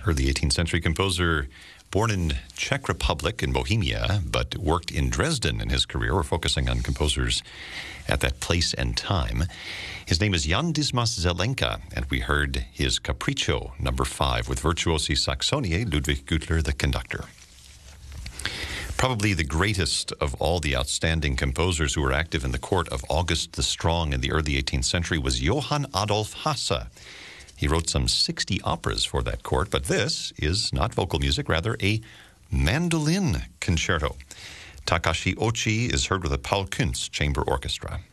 Early 18th century composer, born in Czech Republic in Bohemia, but worked in Dresden in his career. We're focusing on composers at that place and time. His name is Jan Dismas Zelenka, and we heard his Capriccio No. 5 with Virtuosi Saxoniae, Ludwig Güttler, the conductor. Probably the greatest of all the outstanding composers who were active in the court of August the Strong in the early 18th century was Johann Adolf Hasse. He wrote some 60 operas for that court, but this is not vocal music, rather a mandolin concerto. Takashi Ochi is heard with a Paul Kuntz chamber orchestra.